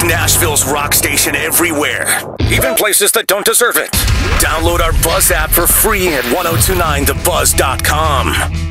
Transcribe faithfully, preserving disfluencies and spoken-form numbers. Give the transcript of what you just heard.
Nashville's rock station everywhere, even places that don't deserve it. Download our Buzz app for free at ten twenty-nine the buzz dot com.